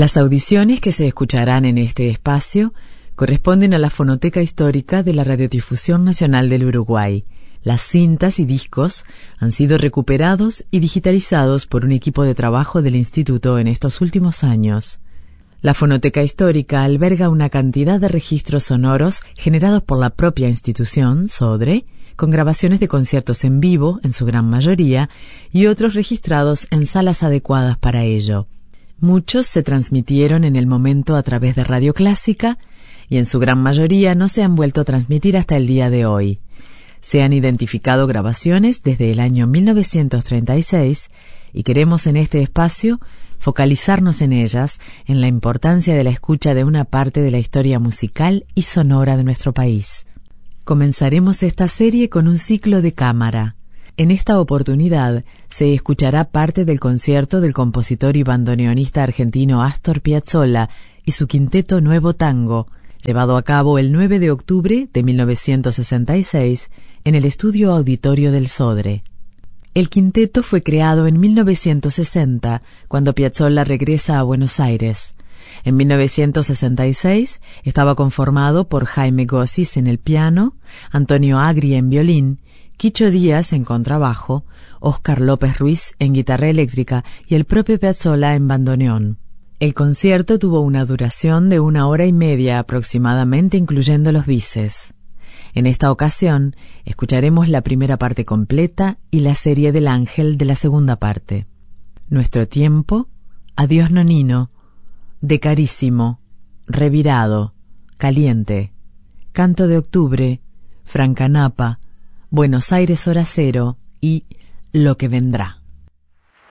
Las audiciones que se escucharán en este espacio corresponden a la Fonoteca Histórica de la Radiodifusión Nacional del Uruguay. Las cintas y discos han sido recuperados y digitalizados por un equipo de trabajo del Instituto en estos últimos años. La Fonoteca Histórica alberga una cantidad de registros sonoros generados por la propia institución, SODRE, con grabaciones de conciertos en vivo, en su gran mayoría, y otros registrados en salas adecuadas para ello. Muchos se transmitieron en el momento a través de Radio Clásica y en su gran mayoría no se han vuelto a transmitir hasta el día de hoy. Se han identificado grabaciones desde el año 1936 y queremos en este espacio focalizarnos en ellas, en la importancia de la escucha de una parte de la historia musical y sonora de nuestro país. Comenzaremos esta serie con un ciclo de cámara. En esta oportunidad se escuchará parte del concierto del compositor y bandoneonista argentino Astor Piazzolla y su quinteto Nuevo Tango, llevado a cabo el 9 de octubre de 1966 en el estudio auditorio del Sodre. El quinteto fue creado en 1960, cuando Piazzolla regresa a Buenos Aires. En 1966 estaba conformado por Jaime Gossis en el piano, Antonio Agri en violín, Quicho Díaz en contrabajo, Óscar López Ruiz en guitarra eléctrica y el propio Piazzolla en bandoneón. El concierto tuvo una duración de 1 hora y media aproximadamente, incluyendo los bises. En esta ocasión escucharemos la primera parte completa y la serie del Ángel de la segunda parte. Nuestro tiempo, Adiós Nonino, De Carísimo, Revirado, Caliente, Canto de Octubre, Francanapa, Buenos Aires Hora Cero y Lo que vendrá.